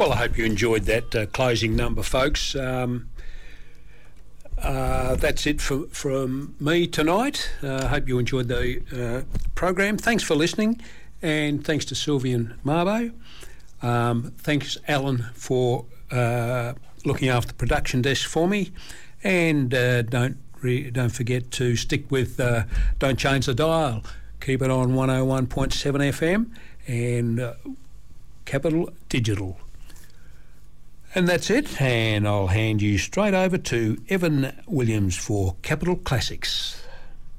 Well, I hope you enjoyed that closing number, folks. That's it from me tonight. I hope you enjoyed the program. Thanks for listening, and thanks to Sylvie and Marbo. Thanks, Alan, for looking after the production desk for me. And don't forget to stick with Don't Change the Dial. Keep it on 101.7 FM and Capital Digital. And that's it, and I'll hand you straight over to Evan Williams for Capital Classics.